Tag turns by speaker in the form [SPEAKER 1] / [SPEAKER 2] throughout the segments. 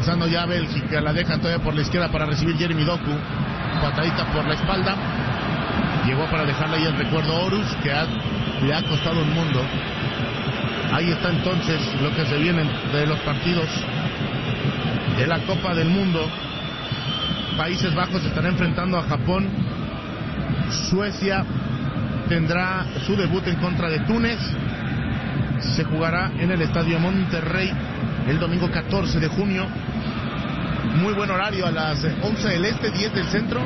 [SPEAKER 1] avanzando ya Bélgica, la dejan todavía por la izquierda para recibir Jeremy Doku, patadita por la espalda, llegó para dejarle ahí el recuerdo Horus, que le ha costado un mundo. Ahí está entonces lo que se viene de los partidos de la Copa del Mundo. Países Bajos estará enfrentando a Japón. Suecia tendrá su debut en contra de Túnez. Se jugará en el Estadio Monterrey el domingo 14 de junio. Muy buen horario, a las 11 del este, 10 del centro.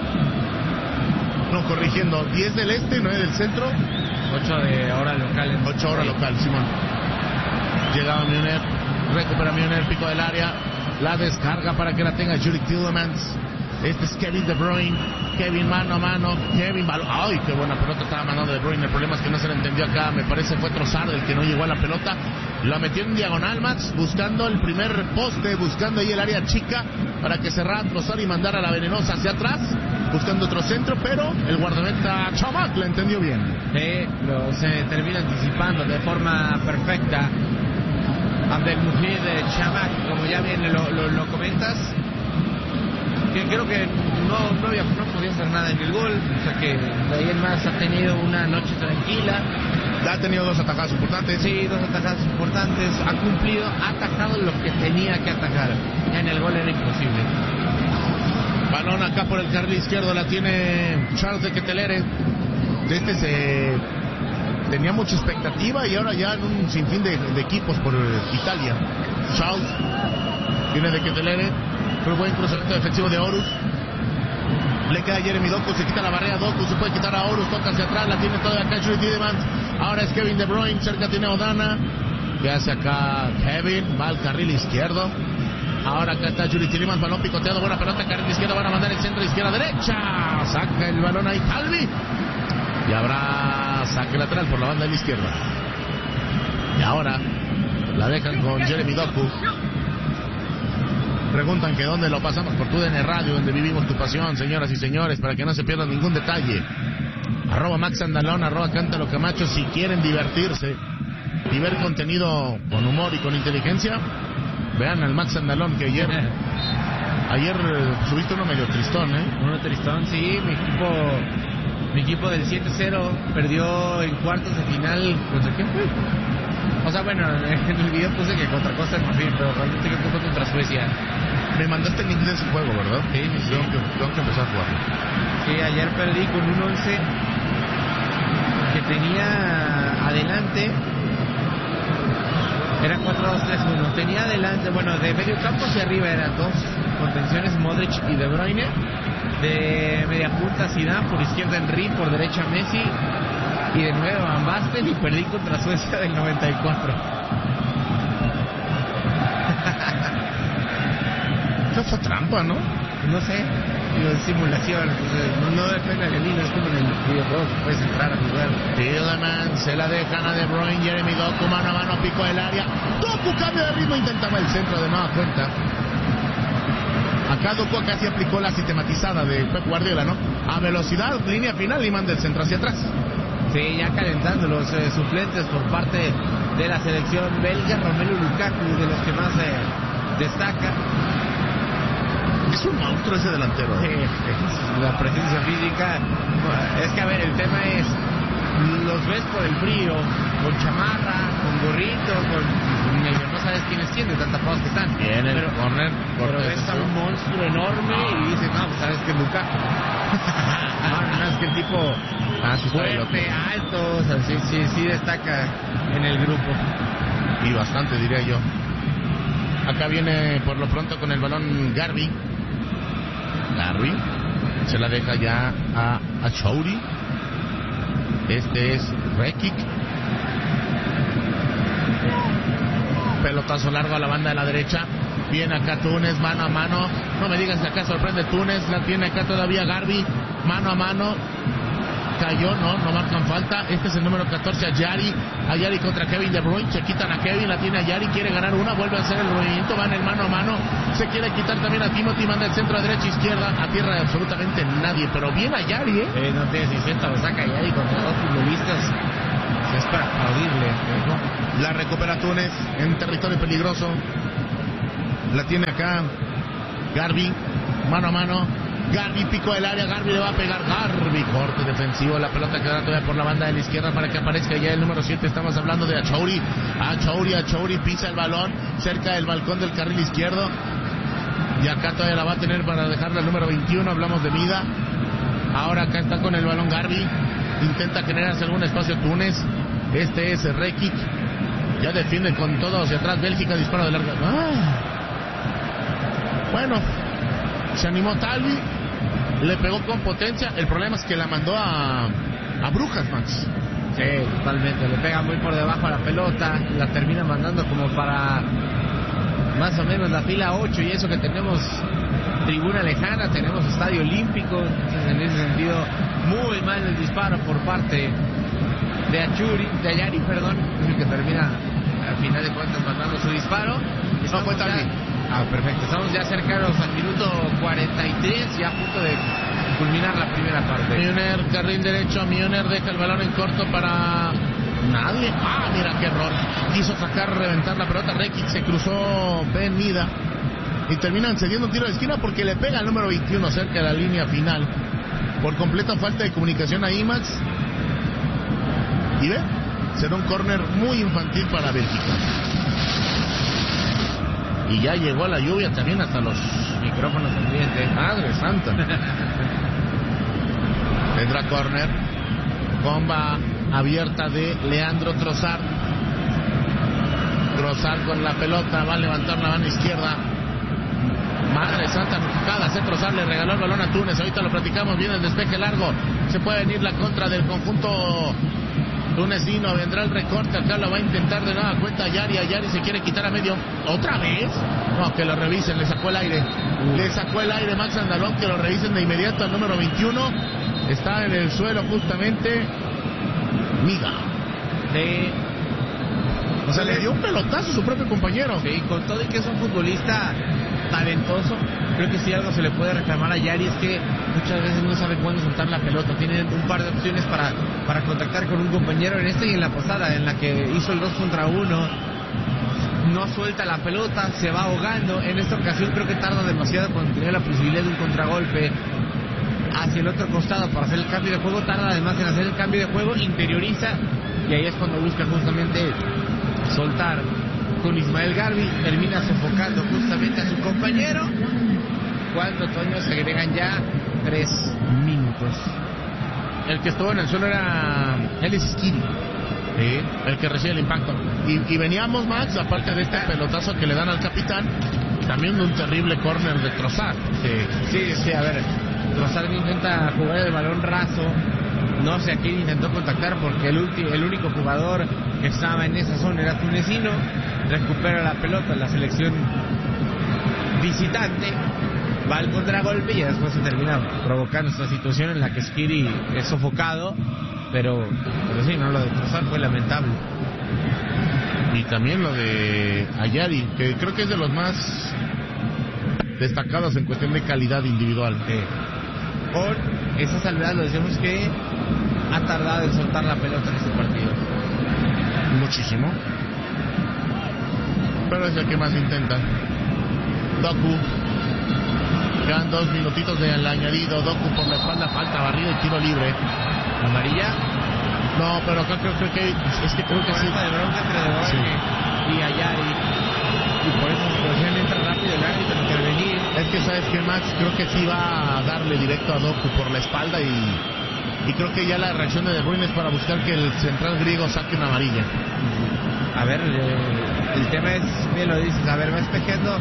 [SPEAKER 1] No, corrigiendo, 10 del este, 9 del centro.
[SPEAKER 2] 8 de hora local.
[SPEAKER 1] 8 hora local, Simón. Llega Milner, recupera Milner, pico del área. La descarga para que la tenga Juri Tielemans. Este es Kevin De Bruyne. Kevin mano a mano. Kevin balón. ¡Ay, qué buena pelota estaba mandando De Bruyne! El problema es que no se le entendió acá. Me parece fue Trossard el que no llegó a la pelota. La metió en diagonal, Max, buscando el primer poste, buscando ahí el área chica para que cerrara Trossard y mandara a la venenosa hacia atrás, buscando otro centro, pero el guardameta Chamac la entendió bien.
[SPEAKER 2] Se termina anticipando de forma perfecta Abdelmujid Chamac, como ya bien lo comentas. Que creo que no podía hacer nada en el gol, o sea que de ahí en más ha tenido una noche tranquila.
[SPEAKER 1] Ha tenido 2 atajadas importantes.
[SPEAKER 2] Sí, 2 atajadas importantes. Ha cumplido, ha atajado lo que tenía que atajar. En el gol era imposible.
[SPEAKER 1] Balón acá por el carril izquierdo, la tiene Charles de Ketelere. Tenía mucha expectativa y ahora ya en un sinfín de equipos por Italia. Charles viene de Ketelere. Pero buen cruzamiento defensivo de Horus. Le queda Jeremy Doku, se quita la barrera Doku, se puede quitar a Horus, toca hacia atrás, la tiene todavía acá Juri Tielemans. Ahora es Kevin De Bruyne, cerca tiene Odana. ¿Qué hace acá Kevin? Va al carril izquierdo. Ahora acá está Juri Tielemans, balón picoteado, buena pelota, carril izquierdo, van a mandar el centro, izquierda, derecha. Saca el balón ahí Calvi. Y habrá saque lateral por la banda de la izquierda. Y ahora la dejan con Jeremy Doku. Preguntan que dónde lo pasamos por TUDN Radio, donde vivimos tu pasión, señoras y señores, para que no se pierdan ningún detalle. @Max Andalón, @Cántalo Camacho, si quieren divertirse y ver contenido con humor y con inteligencia, vean al Max Andalón, que ayer subiste uno medio tristón,
[SPEAKER 2] Uno tristón, sí, mi equipo del 7-0 perdió en cuartos de final. ¿Contra quién fue? O sea, bueno, en el video puse que contra Costa de Marfil, pero realmente creo que fue contra Suecia.
[SPEAKER 1] Me mandaste el link de ese juego, ¿verdad?
[SPEAKER 2] Sí.
[SPEAKER 1] Tengo que empezar a jugar.
[SPEAKER 2] Sí, ayer perdí con un 11 que tenía adelante. Era 4-2-3-1. Tenía adelante, bueno, de medio campo hacia arriba eran 2 contenciones, Modric y De Bruyne. De media punta Zidane, por izquierda Henry, por derecha Messi. Y de nuevo Van Basten, y perdí contra Suecia del 94.
[SPEAKER 1] Eso fue trampa, ¿no?
[SPEAKER 2] No sé, es simulación. No depende del hilo, es como en el videojuego que puedes entrar a jugar.
[SPEAKER 1] Tielemans, se la dejan a De Bruyne, Jeremy Doku, mano a mano, pico del área. Doku, cambio de ritmo, intentaba el centro de nueva cuenta. Acá Doku casi aplicó la sistematizada de Pep Guardiola, ¿no? A velocidad, línea final y manda el centro hacia atrás.
[SPEAKER 2] Sí, ya calentando los suplentes por parte de la selección belga. Romelu Lukaku, de los que más destaca.
[SPEAKER 1] Es un monstruo ese delantero.
[SPEAKER 2] Sí, la presencia física. Es que, a ver, el tema es, los ves por el frío, con chamarra, con gorrito, con medio, no sabes quiénes tienen, de tan tapados que están.
[SPEAKER 1] Bien, el corner.
[SPEAKER 2] Pero ves a un monstruo enorme y dices, no, pues sabes que es Lukaku. No, es que el tipo fuerte, alto, o sea, sí destaca en el grupo.
[SPEAKER 1] Y bastante, diría yo. Acá viene por lo pronto con el balón Garbi. Se la deja ya a Chouri. Este es Rekic. Pelotazo largo a la banda de la derecha. Viene acá Túnez, mano a mano. No me digas que acá sorprende Túnez. La tiene acá todavía Garbi. Mano a mano. Cayó, no marcan falta. Este es el número 14, Ayari contra Kevin De Bruyne. Se quitan a Kevin, la tiene Ayari, quiere ganar una, vuelve a hacer el movimiento, van el mano a mano. Se quiere quitar también a Timothy, manda el centro a derecha, izquierda, a tierra de absolutamente nadie. Pero bien Ayari,
[SPEAKER 2] no tiene 60, lo saca Ayari contra 2 futbolistas. Es para aplaudirle.
[SPEAKER 1] La recupera Túnez en territorio peligroso. La tiene acá Garbi, mano a mano. Garbi, pico del área, Garbi le va a pegar. Garbi, corte defensivo. La pelota queda todavía por la banda de la izquierda para que aparezca ya el número 7. Estamos hablando de Achouri. Achouri pisa el balón cerca del balcón del carril izquierdo. Y acá todavía la va a tener para dejarle al número 21. Hablamos de Mida. Ahora acá está con el balón Garbi. Intenta generarse algún espacio Túnez. Este es Rekic. Ya defiende con todo hacia atrás. Bélgica, disparo de larga. Bueno, se animó Talvi. Le pegó con potencia. El problema es que la mandó a Brujas, Max.
[SPEAKER 2] Sí, totalmente. Le pega muy por debajo a la pelota. La termina mandando como para más o menos la fila 8. Y eso que tenemos tribuna lejana, tenemos estadio olímpico. Entonces, en ese sentido, muy mal el disparo por parte de Ayari, que termina al final de cuentas mandando su disparo.
[SPEAKER 1] No fue Talvi.
[SPEAKER 2] Perfecto. Estamos ya cercanos al minuto 43, ya a punto de culminar la primera parte.
[SPEAKER 1] Milner, carril derecho. Milner deja el balón en corto para nadie. Mira qué error. Quiso reventar la pelota. Rekic se cruzó Ben Mida y terminan cediendo un tiro de esquina porque le pega al número 21 cerca de la línea final. Por completa falta de comunicación a Imax. Y ve, será un córner muy infantil para Bélgica. Y ya llegó la lluvia también hasta los
[SPEAKER 2] micrófonos también.
[SPEAKER 1] Madre santa. Tendrá córner. Bomba abierta de Leandro Trossard. Trossard con la pelota. Va a levantar la mano izquierda. Madre santa, notificada. Trossard le regaló el balón a Túnez. Ahorita lo platicamos. Viene el despeje largo. Se puede venir la contra del conjunto tunecino. Vendrá el recorte. Acá lo va a intentar de nueva cuenta Ayari. Ayari se quiere quitar a medio. ¿Otra vez? No, que lo revisen. Le sacó el aire. Le sacó el aire Max Andalón. Que lo revisen de inmediato al número 21. Está en el suelo justamente Mida.
[SPEAKER 2] Sí.
[SPEAKER 1] O sea, le dio un pelotazo a su propio compañero.
[SPEAKER 2] Sí, con todo y que es un futbolista talentoso, creo que sí algo se le puede reclamar a Yari, es que muchas veces no sabe cuándo soltar la pelota. Tiene un par de opciones para contactar con un compañero, en y en la pasada, en la que hizo el 2 contra 1. No suelta la pelota, se va ahogando. En esta ocasión creo que tarda demasiado cuando tiene la posibilidad de un contragolpe hacia el otro costado para hacer el cambio de juego. Tarda además en hacer el cambio de juego, interioriza, y ahí es cuando busca justamente soltar con Ismael Garbi. Termina sofocando justamente a su compañero cuando, Toño, se agregan ya 3 minutos.
[SPEAKER 1] El que estuvo en el suelo era Elis Skiri. Sí, el que recibe el impacto. Y veníamos, Max, aparte de este pelotazo que le dan al capitán, también de un terrible córner de Trossard.
[SPEAKER 2] Sí, a ver, Trossard intenta jugar el balón raso. No sé a quién intentó contactar porque el único jugador que estaba en esa zona era tunecino. Recupera la pelota la selección visitante, va al contragolpe y después se termina provocando esta situación en la que Skiri es sofocado. Pero sí, no, lo de Trossard fue lamentable.
[SPEAKER 1] Y también lo de Ayari, que creo que es de los más destacados en cuestión de calidad individual.
[SPEAKER 2] Con esa salvedad, lo decimos que ha tardado en soltar la pelota en este partido.
[SPEAKER 1] Muchísimo. Pero es el que más intenta. Doku. Quedan 2 minutitos del añadido. Doku por la espalda, falta, barrido y tiro libre.
[SPEAKER 2] ¿Amarilla?
[SPEAKER 1] No, pero acá creo que es que creo que sí.
[SPEAKER 2] De bronca entre De Bruyne y Ayari. Y por esa situación entra rápido el árbitro a intervenir.
[SPEAKER 1] Es que sabes que Max creo que sí va a darle directo a Doku por la espalda y creo que ya la reacción de Bruyne es para buscar que el central griego saque una amarilla.
[SPEAKER 2] A ver, el tema es, bien lo dices, a ver, va espejeando.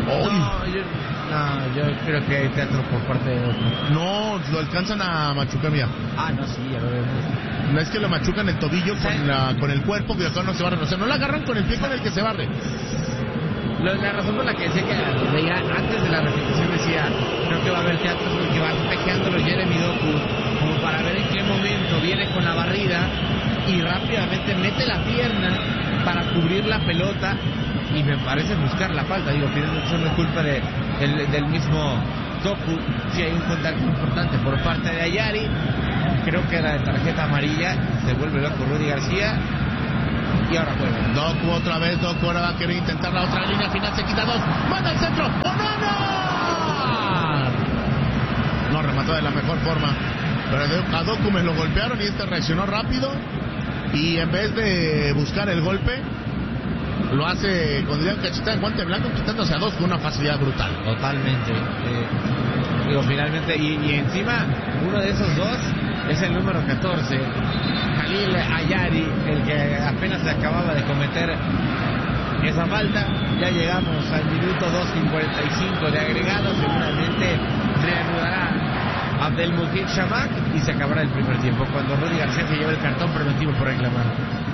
[SPEAKER 2] Yo creo que hay teatro por parte de otro.
[SPEAKER 1] No, lo alcanzan a machucar, mira.
[SPEAKER 2] No, sí, ya lo vemos.
[SPEAKER 1] No es que lo machucan el tobillo con el cuerpo, que acá no se barre. O sea, no la agarran con el pie con el que se barre.
[SPEAKER 2] La razón por la que decía que veía antes de la repetición decía, creo que va a haber teatro porque va espejeándolo Jeremy Doku, como para ver en qué momento viene con la barrida y rápidamente mete la pierna para cubrir la pelota y me parece buscar la falta. Digo, eso no es culpa del mismo Doku. Si hay un contacto importante por parte de Ayari, creo que era de tarjeta amarilla, se vuelve loco Rudy García y ahora juega.
[SPEAKER 1] Doku otra vez, Doku ahora va a querer intentar la otra línea final, se quita 2, manda el centro, ¡Onana! No remató de la mejor forma, pero a Doku me lo golpearon y reaccionó rápido y en vez de buscar el golpe, lo hace con diría cachetada en guante blanco, quitándose a 2 con una facilidad brutal.
[SPEAKER 2] Totalmente. Finalmente, y encima, uno de esos 2 es el número 14, Jalil Ayari, el que apenas se acababa de cometer esa falta. Ya llegamos al minuto 2:45 de agregado, seguramente reanudará Abdelmujid Chamakh y se acabará el primer tiempo, cuando Rudy García se lleva el cartón preventivo por reclamar.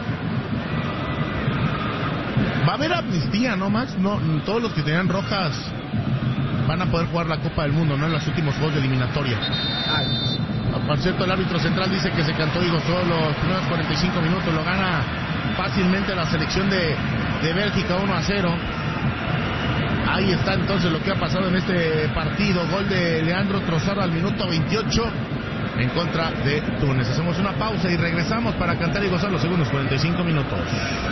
[SPEAKER 1] Va a haber amnistía, ¿no, Max? No, todos los que tenían rojas van a poder jugar la Copa del Mundo, ¿no? En los últimos juegos de eliminatoria. Por cierto, el árbitro central dice que se cantó y gozó los primeros 45 minutos. Lo gana fácilmente la selección de Bélgica 1-0. Ahí está entonces lo que ha pasado en este partido. Gol de Leandro Trossard al minuto 28 en contra de Túnez. Hacemos una pausa y regresamos para cantar y gozar los segundos 45 minutos.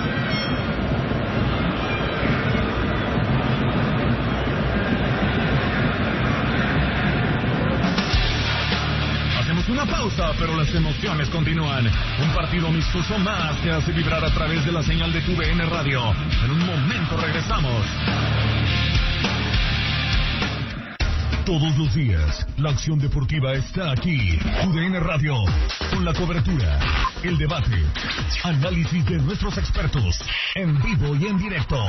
[SPEAKER 3] Una pausa, pero las emociones continúan. Un partido amistoso más que hace vibrar a través de la señal de TUDN Radio. En un momento regresamos. Todos los días, la acción deportiva está aquí. TUDN Radio, con la cobertura, el debate, análisis de nuestros expertos, en vivo y en directo.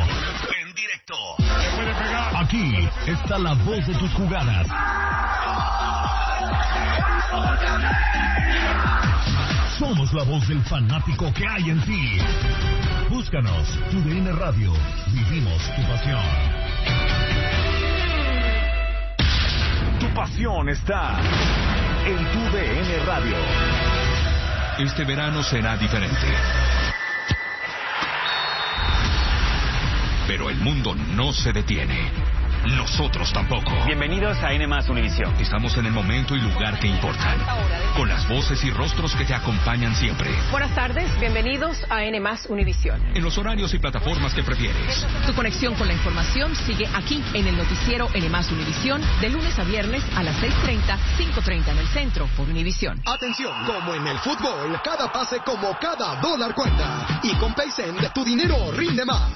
[SPEAKER 3] Aquí está la voz de tus jugadas. Somos la voz del fanático que hay en ti. Búscanos, TUDN Radio. Vivimos tu pasión. Tu pasión está en TUDN Radio.
[SPEAKER 4] Este verano será diferente. Pero el mundo no se detiene. Nosotros tampoco.
[SPEAKER 5] Bienvenidos a N+ Univisión.
[SPEAKER 4] Estamos en el momento y lugar que importan, con las voces y rostros que te acompañan siempre.
[SPEAKER 6] Buenas tardes, bienvenidos a N+ Univisión.
[SPEAKER 4] En los horarios y plataformas que prefieres.
[SPEAKER 6] Tu conexión con la información sigue aquí en el noticiero N+ Univisión, de lunes a viernes a las 6:30, 5:30 en el centro, por Univisión.
[SPEAKER 7] Atención, como en el fútbol, cada pase como cada dólar cuenta. Y con Paysend, tu dinero rinde más.